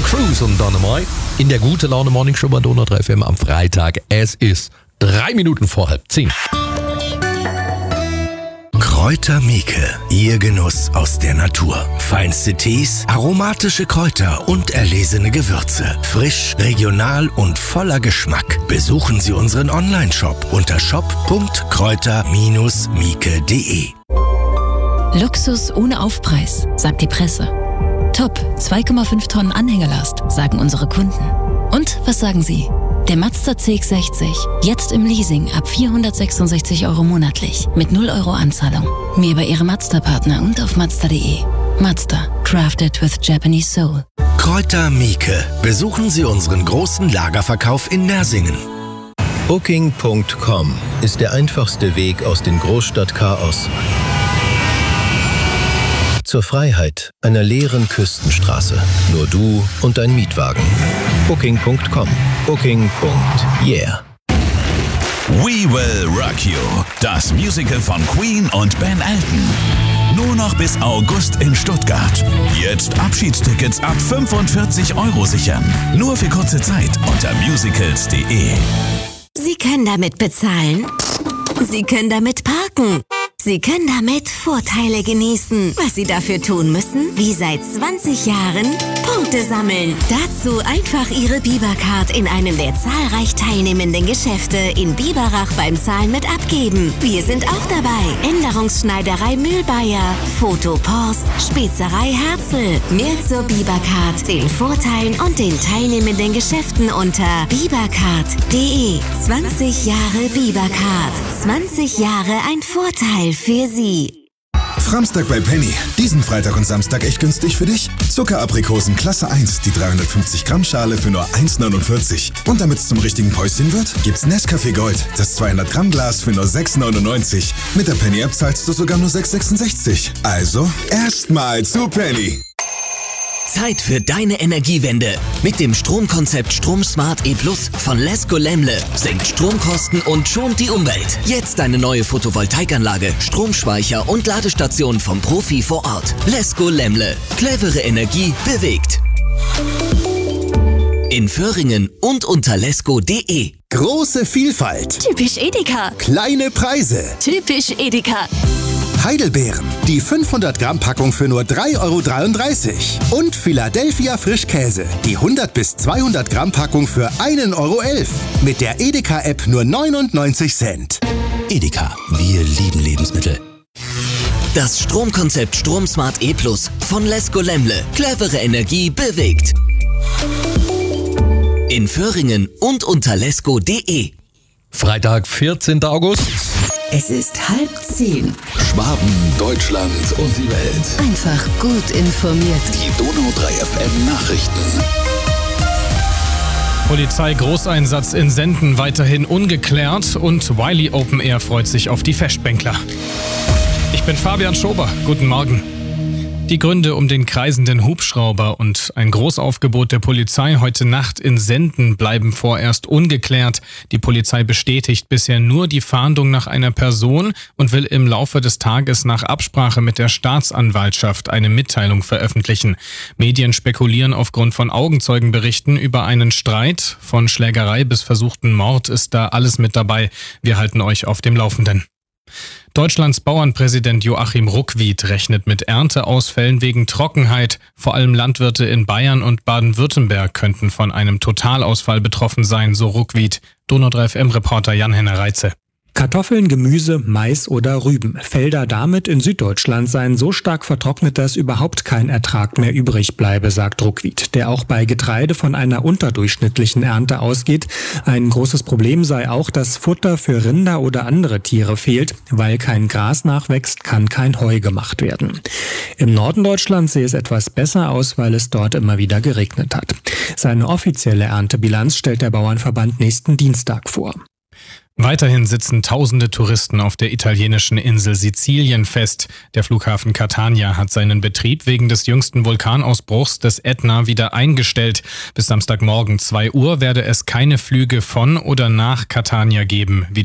Cruise und Dynamite in der Gute Laune Morning Show bei Donau 3 FM am Freitag. Es ist 3 Minuten vor 9:30. Kräuter Mieke, Ihr Genuss aus der Natur. Feinste Tees, aromatische Kräuter und erlesene Gewürze. Frisch, regional und voller Geschmack. Besuchen Sie unseren Online-Shop unter shop.kräuter-mieke.de. Luxus ohne Aufpreis, sagt die Presse. Top, 2,5 Tonnen Anhängelast, sagen unsere Kunden. Und was sagen Sie? Der Mazda CX-60, jetzt im Leasing ab 466 € monatlich, mit 0 € Anzahlung. Mehr bei Ihrem Mazda-Partner und auf Mazda.de. Mazda, crafted with Japanese soul. Kräuter Mieke. Besuchen Sie unseren großen Lagerverkauf in Mersingen. Booking.com ist der einfachste Weg aus dem Großstadtchaos zur Freiheit einer leeren Küstenstraße. Nur du und dein Mietwagen. Booking.com. Booking.yeah. We Will Rock You. Das Musical von Queen und Ben Elton. Nur noch bis August in Stuttgart. Jetzt Abschiedstickets ab 45 € sichern. Nur für kurze Zeit unter musicals.de. Sie können damit bezahlen. Sie können damit parken. Sie können damit Vorteile genießen. Was Sie dafür tun müssen? Wie seit 20 Jahren? Punkte sammeln. Dazu einfach Ihre Bibercard in einem der zahlreich teilnehmenden Geschäfte in Biberach beim Zahlen mit abgeben. Wir sind auch dabei. Änderungsschneiderei Mühlbayer, Fotopost, Spezerei Herzl. Mehr zur Bibercard, den Vorteilen und den teilnehmenden Geschäften unter bibercard.de. 20 Jahre Bibercard. 20 Jahre ein Vorteil für Sie. Framstag bei Penny. Diesen Freitag und Samstag echt günstig für dich. Zuckeraprikosen Klasse 1, die 350 Gramm Schale für nur 1,49. Und damit es zum richtigen Päuschen wird, gibt's Nescafé Gold, das 200 Gramm Glas für nur 6,99. Mit der Penny App zahlst du sogar nur 6,66. Also erstmal zu Penny. Zeit für deine Energiewende. Mit dem Stromkonzept StromSmart E+ von Lesco Lemle senkt Stromkosten und schont die Umwelt. Jetzt eine neue Photovoltaikanlage, Stromspeicher und Ladestation vom Profi vor Ort. Lesco Lemle. Clevere Energie bewegt. In Föhringen und unter lesco.de. Große Vielfalt. Typisch Edeka. Kleine Preise. Typisch Edeka. Heidelbeeren, die 500 Gramm Packung für nur 3,33 € und Philadelphia Frischkäse, die 100 bis 200 Gramm Packung für 1,11 € mit der Edeka-App nur 99 Cent. Edeka, wir lieben Lebensmittel. Das Stromkonzept StromSmart E+ von Lesco Lemle. Clevere Energie bewegt. In Föhringen und unter lesco.de. Freitag, 14. August. Es ist 9:30. Schwaben, Deutschland und die Welt. Einfach gut informiert. Die Donau 3 FM Nachrichten. Polizei-Großeinsatz in Senden weiterhin ungeklärt und Wiley Open Air freut sich auf die Festbänkler. Ich bin Fabian Schober. Guten Morgen. Die Gründe um den kreisenden Hubschrauber und ein Großaufgebot der Polizei heute Nacht in Senden bleiben vorerst ungeklärt. Die Polizei bestätigt bisher nur die Fahndung nach einer Person und will im Laufe des Tages nach Absprache mit der Staatsanwaltschaft eine Mitteilung veröffentlichen. Medien spekulieren aufgrund von Augenzeugenberichten über einen Streit. Von Schlägerei bis versuchten Mord ist da alles mit dabei. Wir halten euch auf dem Laufenden. Deutschlands Bauernpräsident Joachim Ruckwied rechnet mit Ernteausfällen wegen Trockenheit. Vor allem Landwirte in Bayern und Baden-Württemberg könnten von einem Totalausfall betroffen sein, so Ruckwied. Donau 3 FM-Reporter Jan-Henner Reitze. Kartoffeln, Gemüse, Mais oder Rüben. Felder damit in Süddeutschland seien so stark vertrocknet, dass überhaupt kein Ertrag mehr übrig bleibe, sagt Ruckwied, der auch bei Getreide von einer unterdurchschnittlichen Ernte ausgeht. Ein großes Problem sei auch, dass Futter für Rinder oder andere Tiere fehlt. Weil kein Gras nachwächst, kann kein Heu gemacht werden. Im Norden Deutschlands sehe es etwas besser aus, weil es dort immer wieder geregnet hat. Seine offizielle Erntebilanz stellt der Bauernverband nächsten Dienstag vor. Weiterhin sitzen tausende Touristen auf der italienischen Insel Sizilien fest. Der Flughafen Catania hat seinen Betrieb wegen des jüngsten Vulkanausbruchs des Ätna wieder eingestellt. Bis Samstagmorgen 2 Uhr werde es keine Flüge von oder nach Catania geben, wie